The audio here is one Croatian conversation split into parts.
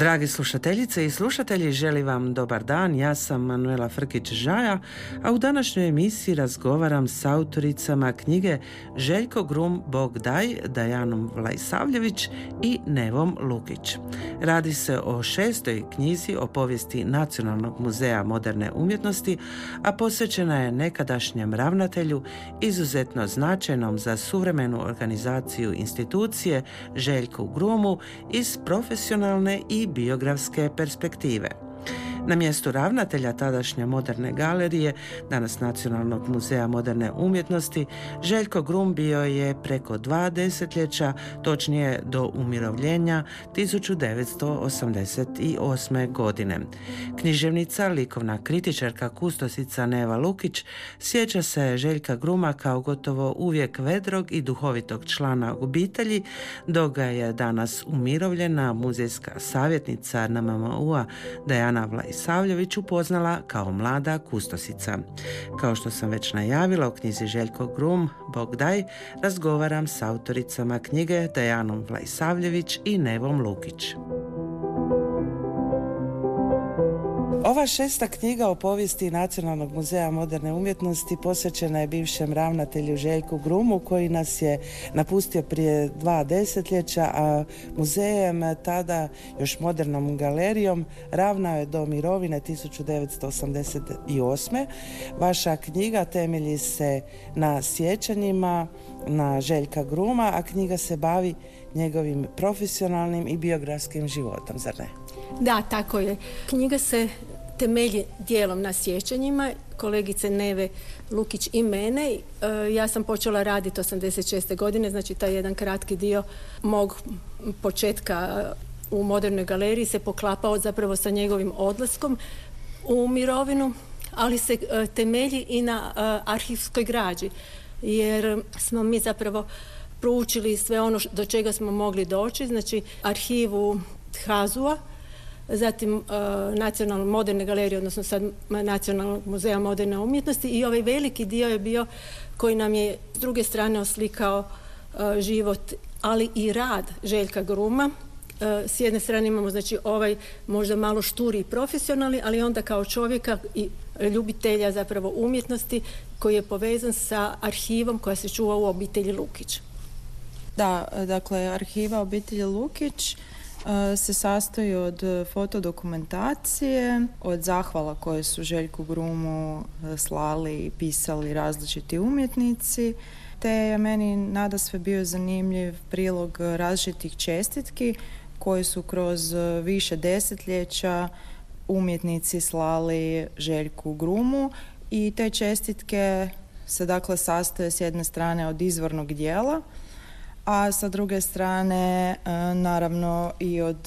Dragi slušateljice i slušatelji, želim vam dobar dan. Ja sam Manuela Frkić-Žaja, a u današnjoj emisiji razgovaram s autoricama knjige Željko Grum, Bog daj, Dajanom Vlaisavljević i Nevom Lukić. Radi se o 6. knjizi o povijesti Nacionalnog muzeja moderne umjetnosti, a posvećena je nekadašnjem ravnatelju, izuzetno značajnom za suvremenu organizaciju institucije Željku Grumu iz profesionalne i biografske perspektive. Na mjestu ravnatelja tadašnje Moderne galerije, danas Nacionalnog muzeja moderne umjetnosti, Željko Grum bio je preko 2 desetljeća, točnije do umirovljenja 1988. godine. Književnica, likovna kritičarka, kustosica Neva Lukić sjeća se Željka Gruma kao gotovo uvijek vedrog i duhovitog člana obitelji, dok ga je danas umirovljena muzejska savjetnica NMMU-a Dajana Vlaisavljević upoznala kao mlada kustosica. Kao što sam već najavila, u knjizi Željko Grum, Bog daj, razgovaram s autoricama knjige Dajanom Vlaisavljević i Nevom Lukić. Ova 6. knjiga o povijesti Nacionalnog muzeja moderne umjetnosti posvećena je bivšem ravnatelju Željku Grumu, koji nas je napustio prije 2 desetljeća, a muzejem tada još modernom galerijom ravnao je do mirovine 1988. Vaša knjiga temelji se na sjećanjima na Željka Gruma, a knjiga se bavi njegovim profesionalnim i biografskim životom, zar ne? Da, tako je. Knjiga se temelji dijelom na sjećanjima kolegice Neve Lukić i mene. Ja sam počela raditi 86. godine, znači taj jedan kratki dio mog početka u Modernoj galeriji se poklapao zapravo sa njegovim odlaskom u mirovinu, ali se temelji i na arhivskoj građi, jer smo mi zapravo proučili sve ono do čega smo mogli doći, znači arhivu HAZU-a, zatim Nacionalne moderne galerije, odnosno sad Nacionalnog muzeja moderne umjetnosti, i ovaj veliki dio je bio koji nam je s druge strane oslikao život, ali i rad Željka Gruma. S jedne strane imamo znači ovaj možda malo šturi i profesionalni, ali onda kao čovjeka i ljubitelja zapravo umjetnosti koji je povezan sa arhivom koja se čuva u obitelji Lukić. Da, dakle arhiva obitelji Lukić se sastoji od fotodokumentacije, od zahvala koje su Željku Grumu slali i pisali različiti umjetnici, te je meni nadasve bio zanimljiv prilog različitih čestitki koje su kroz više desetljeća umjetnici slali Željku Grumu, i te čestitke se dakle sastoje s jedne strane od izvornog dijela, a sa druge strane naravno i od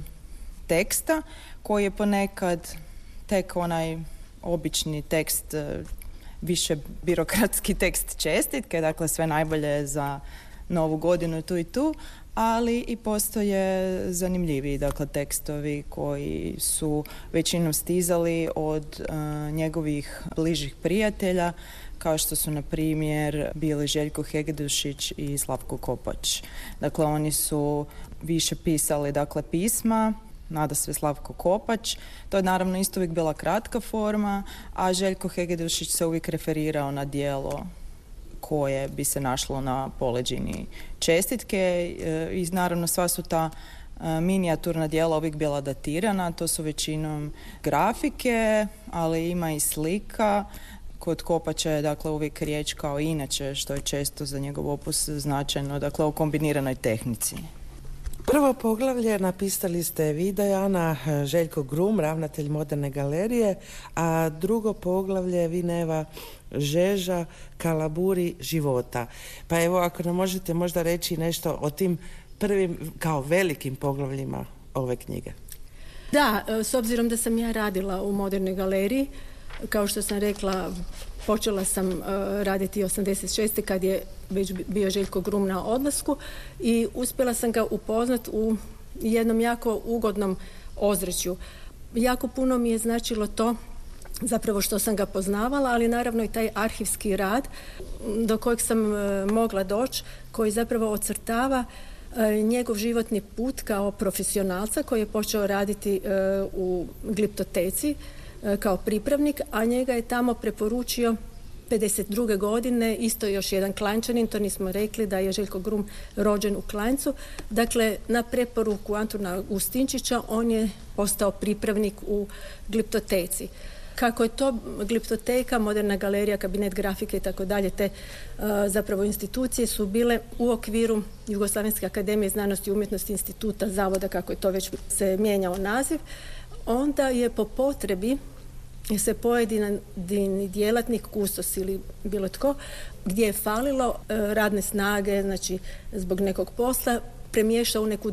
teksta koji je ponekad tek onaj obični tekst, više birokratski tekst čestitke, dakle sve najbolje za novu godinu tu i tu, ali i postoje zanimljiviji dakle tekstovi koji su većinom stizali od njegovih bližih prijatelja, kao što su na primjer bili Željko Hegedushić i Slavko Kopač. Dakle, oni su više pisali dakle pisma, nadasve Slavko Kopač. To je naravno isto uvijek bila kratka forma, a Željko Hegedushić se uvijek referirao na djelo koje bi se našlo na poleđini čestitke, i naravno sva su ta minijaturna djela uvijek bila datirana, to su većinom grafike, ali ima i slika. Kod Kopača je dakle uvijek riječ, kao i inače što je često za njegov opus značajno, dakle o kombiniranoj tehnici. Prvo poglavlje napisali ste vi, Dajana, Željko Grum, ravnatelj Moderne galerije, a drugo poglavlje vi, Neva, Žeža, kalaburi života. Pa evo, ako nam možete možda reći nešto o tim prvim kao velikim poglavljima ove knjige. Da, s obzirom da sam ja radila u Modernoj galeriji, kao što sam rekla, počela sam raditi 86. kad je već bio Željko Grum na odlasku, i uspjela sam ga upoznati u jednom jako ugodnom ozračju. Jako puno mi je značilo to zapravo što sam ga poznavala, ali naravno i taj arhivski rad do kojeg sam mogla doći, koji zapravo ocrtava njegov životni put kao profesionalca koji je počeo raditi u gliptoteci kao pripravnik, a njega je tamo preporučio 52. godine isto još jedan Klanjčanin, to nismo rekli da je Željko Grum rođen u Klanjcu. Dakle, na preporuku Antuna Gustinčića on je postao pripravnik u gliptoteci. Kako je to gliptoteka, Moderna galerija, kabinet grafike i tako dalje, te zapravo institucije su bile u okviru Jugoslavenske akademije znanosti i umjetnosti, instituta, zavoda, kako je to već se mijenjao naziv, onda je po potrebi se pojedini djelatnik, kustos ili bilo tko, gdje je falilo radne snage, znači zbog nekog posla, premještao u neku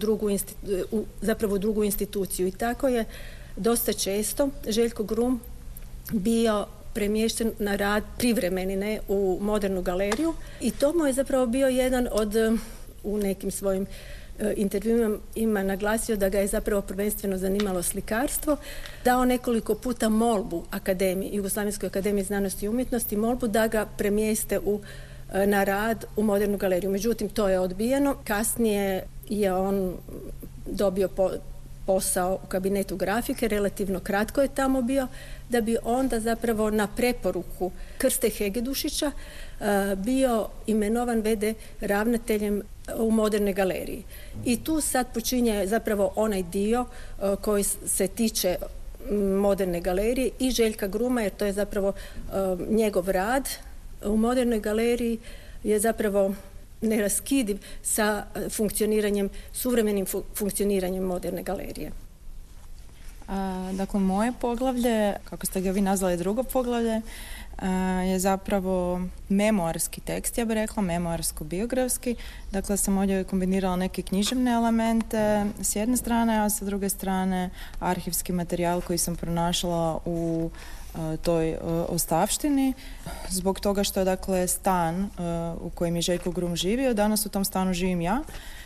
drugu instituciju. I tako je dosta često Željko Grum bio premješten na rad privremeni, u Modernu galeriju, i to mu je zapravo bio jedan od, u nekim svojim intervjuima ima naglasio da ga je zapravo prvenstveno zanimalo slikarstvo, dao nekoliko puta molbu Jugoslavenskoj akademiji znanosti i umjetnosti, molbu da ga premjeste na rad u Modernu galeriju. Međutim, to je odbijeno. Kasnije je on dobio posao u kabinetu grafike, relativno kratko je tamo bio, da bi onda zapravo na preporuku Krste Hegedušića bio imenovan v.d. ravnateljem u Modernoj galeriji. I tu sad počinje zapravo onaj dio koji se tiče Moderne galerije i Željka Gruma, jer to je zapravo njegov rad u Modernoj galeriji je zapravo neraskidiv sa suvremenim funkcioniranjem Moderne galerije. Dakle, moje poglavlje, kako ste ga vi nazvali drugo poglavlje, je zapravo memoarski tekst, ja bih rekla, memoarsko-biografski. Dakle, sam ovdje kombinirala neke književne elemente s jedne strane, a sa druge strane arhivski materijal koji sam pronašla u toj ostavštini, zbog toga što je dakle stan u kojem je Željko Grum živio, danas u tom stanu živim ja.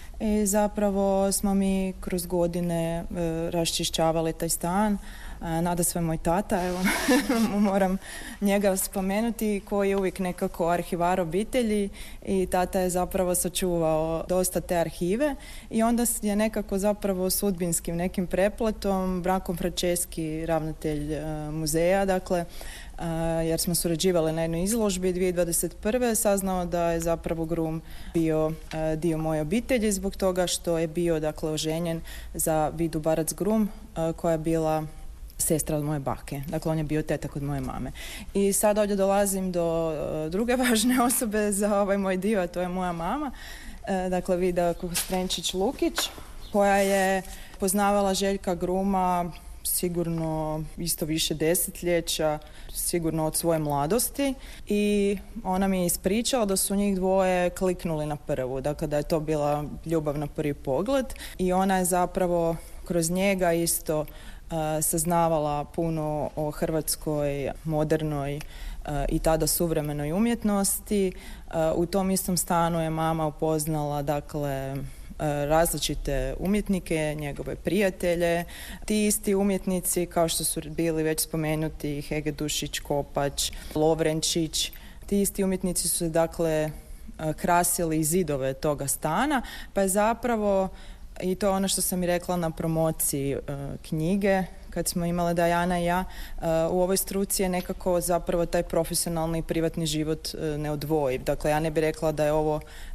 I zapravo smo mi kroz godine raščišćavali taj stan. Nadasve moj tata, evo, moram njega spomenuti, koji je uvijek nekako arhivar obitelji, i tata je zapravo sačuvao dosta te arhive, i onda je nekako zapravo sudbinskim nekim prepletom Branko Franceschi, ravnatelj muzeja, dakle, jer smo surađivali na jednoj izložbi 2021. saznao da je zapravo Grum bio dio moje obitelji zbog toga što je bio, dakle, oženjen za Vidu Barac Grum, koja je bila sestra od moje bake. Dakle, on je bio tetak od moje mame. I sad ovdje dolazim do druge važne osobe za ovaj moj dio, a to je moja mama, dakle Vida Kostrenčić-Lukić, koja je poznavala Željka Gruma sigurno isto više desetljeća, sigurno od svoje mladosti, i ona mi je ispričala da su njih dvoje kliknuli na prvu, dakle da je to bila ljubav na prvi pogled, i ona je zapravo kroz njega isto saznavala puno o hrvatskoj modernoj i tada suvremenoj umjetnosti. U tom istom stanu je mama upoznala, dakle, različite umjetnike, njegove prijatelje. Ti isti umjetnici, kao što su bili već spomenuti Hegedušić, Kopač, Lovrenčić, ti isti umjetnici su, dakle, krasili zidove toga stana, pa je zapravo, i to je ono što sam i rekla na promociji knjige, kad smo imale Dajana i ja, u ovoj struci je nekako zapravo taj profesionalni i privatni život neodvojiv. Dakle, ja ne bih rekla da je ovo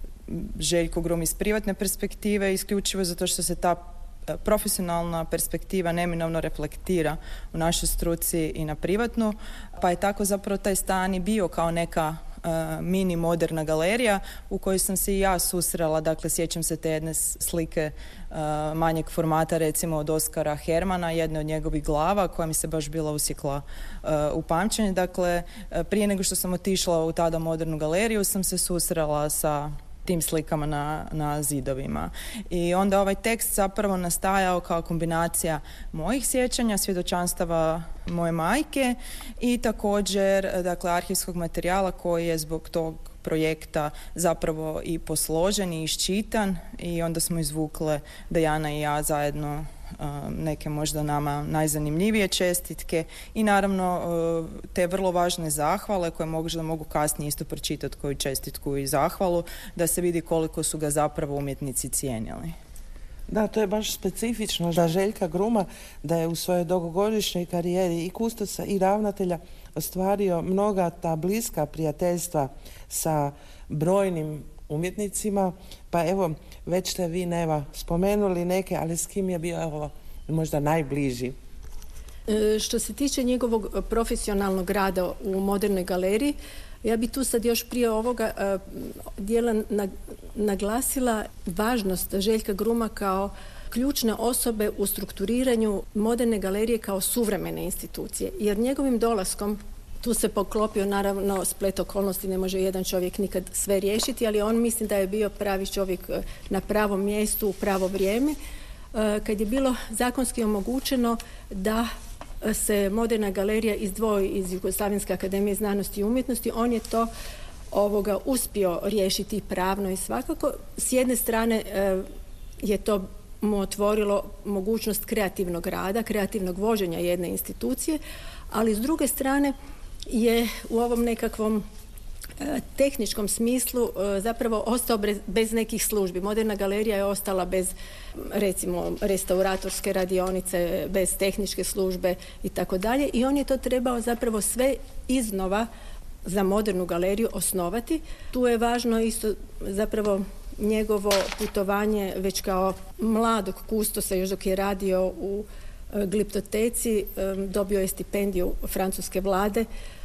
Željko Grum iz privatne perspektive, isključivo zato što se ta profesionalna perspektiva neminovno reflektira u našoj struci i na privatnu, pa je tako zapravo taj stan i bio kao neka mini moderna galerija u kojoj sam se i ja susrela. Dakle, sjećam se te jedne slike manjeg formata, recimo od Oskara Hermana, jedne od njegovih glava, koja mi se baš bila usjekla u pamćenje. Dakle, prije nego što sam otišla u tada modernu galeriju sam se susrela sa tim slikama na zidovima. I onda ovaj tekst zapravo nastajao kao kombinacija mojih sjećanja, svjedočanstava moje majke i također, dakle, arhivskog materijala koji je zbog tog projekta zapravo i posložen i iščitan, i onda smo izvukle, Dajana i ja zajedno, neke možda nama najzanimljivije čestitke i naravno te vrlo važne zahvale koje možda mogu kasnije isto pročitati koju čestitku i zahvalu da se vidi koliko su ga zapravo umjetnici cijenili. Da, to je baš specifično za Željka Gruma da je u svojoj dugogodišnjoj karijeri i kustosa i ravnatelja ostvario mnoga ta bliska prijateljstva sa brojnim umjetnicima. Pa evo, već ste vi, Neva, spomenuli neke, ali s kim je bio evo, možda najbliži? Što se tiče njegovog profesionalnog rada u Modernoj galeriji, ja bi tu sad još prije ovoga dijela naglasila važnost Željka Gruma kao ključne osobe u strukturiranju Moderne galerije kao suvremene institucije. Jer njegovim dolaskom tu se poklopio, naravno, splet okolnosti, ne može jedan čovjek nikad sve riješiti, ali on mislim da je bio pravi čovjek na pravom mjestu u pravo vrijeme. Kad je bilo zakonski omogućeno da se Moderna galerija izdvoji iz Jugoslavenske akademije znanosti i umjetnosti, on je to uspio riješiti pravno i svakako. S jedne strane je to mu otvorilo mogućnost kreativnog rada, kreativnog vođenja jedne institucije, ali s druge strane je u ovom nekakvom tehničkom smislu zapravo ostao bez nekih službi. Moderna galerija je ostala bez, recimo, restauratorske radionice, bez tehničke službe i tako dalje, i on je to trebao zapravo sve iznova za Modernu galeriju osnovati. Tu je važno isto zapravo njegovo putovanje već kao mladog kustosa, još dok je radio u gliptoteci, dobio je stipendiju francuske vlade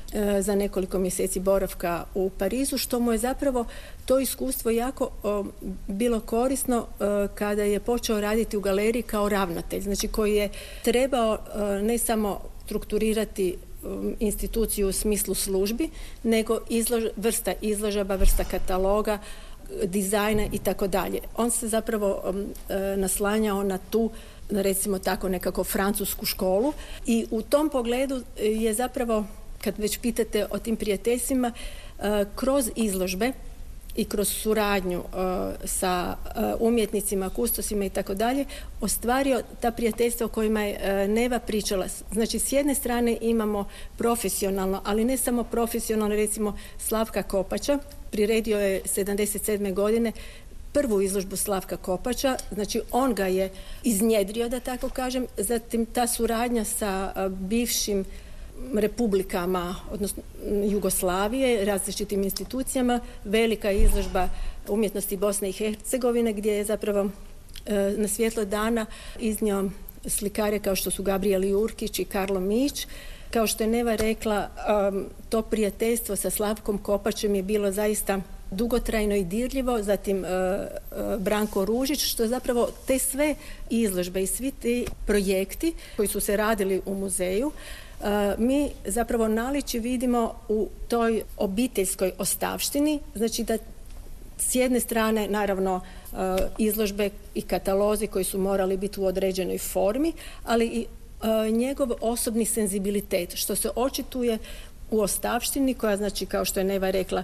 za nekoliko mjeseci boravka u Parizu, što mu je zapravo to iskustvo jako bilo korisno kada je počeo raditi u galeriji kao ravnatelj, znači koji je trebao ne samo strukturirati instituciju u smislu službi, nego vrsta izložaba, vrsta kataloga, dizajna i tako dalje. On se zapravo naslanjao na tu, recimo tako, nekako francusku školu, i u tom pogledu je zapravo, kad već pitate o tim prijateljstvima, kroz izložbe i kroz suradnju sa umjetnicima, kustosima i tako dalje, ostvario ta prijateljstva o kojima je Neva pričala. Znači, s jedne strane imamo profesionalno, ali ne samo profesionalno, recimo Slavka Kopača, priredio je 1977. godine prvu izložbu Slavka Kopača, znači on ga je iznjedrio, da tako kažem. Zatim ta suradnja sa bivšim republikama, odnosno Jugoslavije, različitim institucijama, velika izložba umjetnosti Bosne i Hercegovine, gdje je zapravo na svjetlo dana iznio slikare kao što su Gabriel Jurkić i Karlo Mić. Kao što je Neva rekla, to prijateljstvo sa Slavkom Kopačem je bilo zaista dugotrajno i dirljivo. Zatim Branko Ružić, što je zapravo te sve izložbe i svi ti projekti koji su se radili u muzeju, mi zapravo naličje vidimo u toj obiteljskoj ostavštini, znači da s jedne strane naravno izložbe i katalozi koji su morali biti u određenoj formi, ali i njegov osobni senzibilitet, što se očituje u ostavštini koja, znači, kao što je Neva rekla,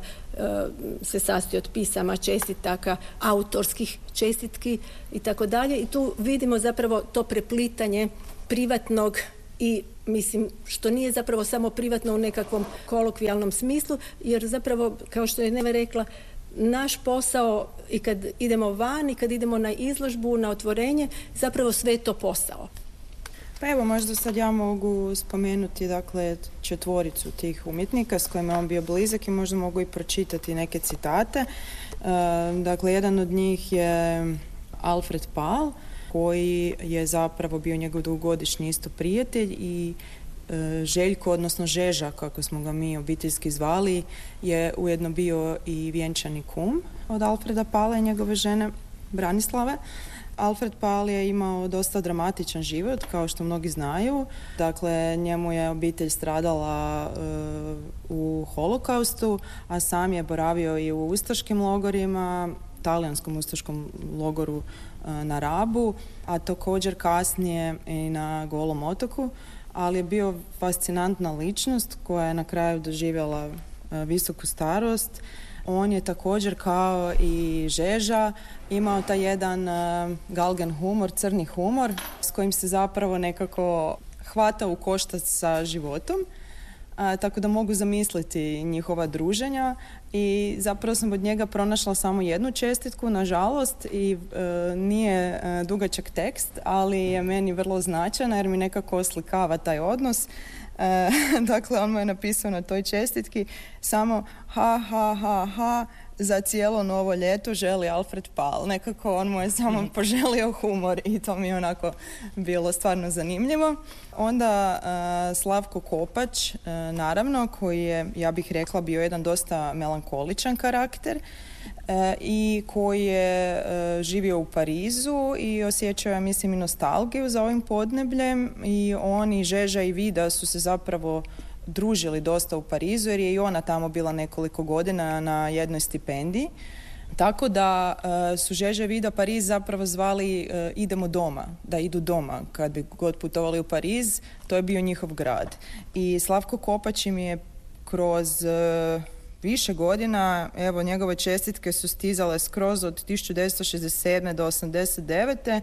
se sastoji od pisama, čestitaka, autorskih čestitki i tako dalje, i tu vidimo zapravo to preplitanje privatnog i, mislim, što nije zapravo samo privatno u nekakvom kolokvijalnom smislu, jer zapravo, kao što je Neva rekla, naš posao i kad idemo van i kad idemo na izložbu, na otvorenje, zapravo sve je to posao. Pa evo, možda sad ja mogu spomenuti, dakle, četvoricu tih umjetnika s kojima je on bio blizak i možda mogu i pročitati neke citate. Dakle, jedan od njih je Alfred Pal, koji je zapravo bio njegov dugogodišnji isto prijatelj, i Željko, odnosno Žeža, kako smo ga mi obiteljski zvali, je ujedno bio i vjenčani kum od Alfreda Pala i njegove žene Branislave. Alfred Pal je imao dosta dramatičan život, kao što mnogi znaju. Dakle, njemu je obitelj stradala u holokaustu, a sam je boravio i u ustaškim logorima, talijanskom ustaškom logoru na Rabu, a također kasnije i na Golom otoku, ali je bio fascinantna ličnost koja je na kraju doživjela visoku starost On je također kao i Žeža imao taj jedan galgen humor, crni humor, s kojim se zapravo nekako hvata u koštac sa životom. Tako da mogu zamisliti njihova druženja i zapravo sam od njega pronašla samo jednu čestitku, nažalost, i nije dugačak tekst, ali je meni vrlo značajna jer mi nekako oslikava taj odnos. Dakle, on mu je napisao na toj čestitki samo ha, ha, ha, ha, za cijelo novo ljeto želi Alfred Pal. Nekako on mu je samo poželio humor i to mi je onako bilo stvarno zanimljivo. Onda Slavko Kopač, naravno, koji je, ja bih rekla, bio jedan dosta melankoličan karakter i koji je živio u Parizu i osjećao, ja mislim, i nostalgiju za ovim podnebljem, i on i Žeža i Vida su se zapravo družili dosta u Parizu jer je i ona tamo bila nekoliko godina na jednoj stipendiji. Tako da su Žeža i Vida Pariz zapravo zvali idemo doma, da idu doma. Kad bi god putovali u Pariz, to je bio njihov grad. I Slavko Kopač im je kroz više godina, evo, njegove čestitke su stizale skroz od 1967. do 1989.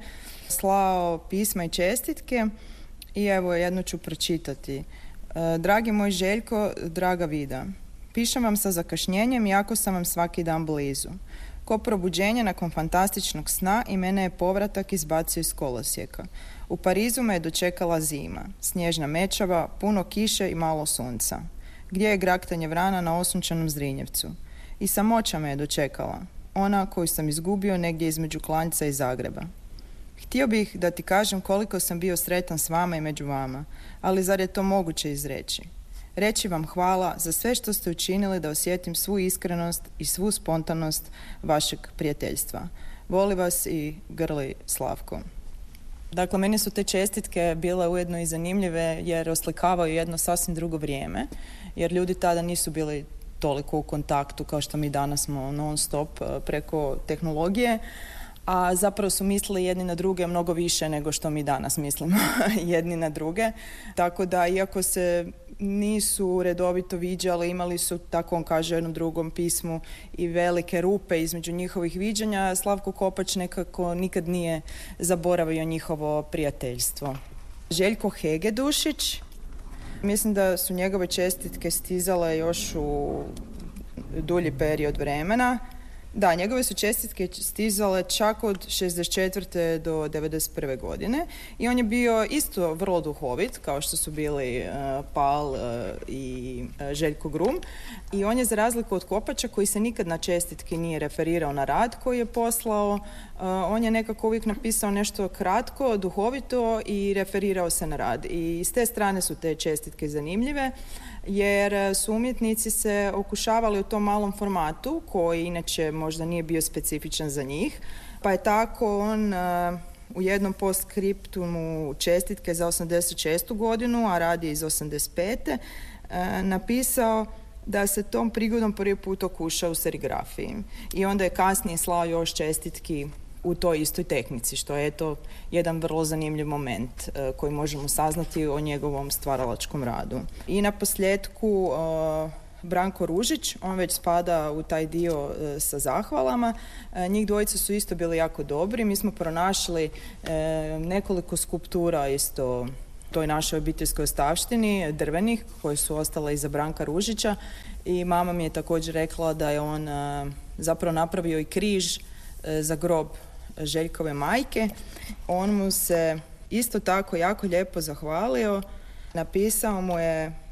slao pisma i čestitke i evo, jednu ću pročitati. Dragi moj Željko, draga Vida, pišem vam sa zakašnjenjem iako sam vam svaki dan blizu. Ko probuđenje nakon fantastičnog sna i mene je povratak izbacio iz kolosijeka. U Parizu me je dočekala zima, snježna mečava, puno kiše i malo sunca. Gdje je graktanje vrana na osunčanom Zrinjevcu? I samoća me je dočekala, ona koju sam izgubio negdje između Klanjca i Zagreba. Htio bih da ti kažem koliko sam bio sretan s vama i među vama, ali zar je to moguće izreći? Reći vam hvala za sve što ste učinili da osjetim svu iskrenost i svu spontanost vašeg prijateljstva. Voli vas i grli Slavko. Dakle, meni su te čestitke bile ujedno i zanimljive jer oslikavaju jedno sasvim drugo vrijeme, jer ljudi tada nisu bili toliko u kontaktu kao što mi danas smo non stop preko tehnologije, a zapravo su mislili jedni na druge mnogo više nego što mi danas mislimo jedni na druge. Tako da, iako se nisu redovito viđali, imali su, tako on kaže u jednom drugom pismu, i velike rupe između njihovih viđanja, Slavko Kopač nekako nikad nije zaboravio njihovo prijateljstvo. Željko Hegedušić, mislim da su njegove čestitke stizale još u dulji period vremena. Da, njegove su čestitke stizale čak od 64. do 91. godine i on je bio isto vrlo duhovit, kao što su bili Pal i Željko Grum, i on je, za razliku od Kopača, koji se nikad na čestitke nije referirao na rad koji je poslao, on je nekako uvijek napisao nešto kratko, duhovito i referirao se na rad. I s te strane su te čestitke zanimljive, jer su umjetnici se okušavali u tom malom formatu, koji inače možda nije bio specifičan za njih, pa je tako on u jednom postskriptumu čestitke za 86. godinu, a radi iz 85. Napisao da se tom prigodom prvi put okušao u serigrafiji. I onda je kasnije slao još čestitki u toj istoj tehnici, što je to jedan vrlo zanimljiv moment koji možemo saznati o njegovom stvaralačkom radu. I na posljedku Branko Ružić, on već spada u taj dio sa zahvalama. Njih dvojica su isto bili jako dobri. Mi smo pronašli nekoliko skulptura isto toj našoj obiteljskoj ostavštini, drvenih, koje su ostale iza Branka Ružića, i mama mi je također rekla da je on zapravo napravio i križ za grob Željkove majke. On mu se isto tako jako lijepo zahvalio. Napisao mu je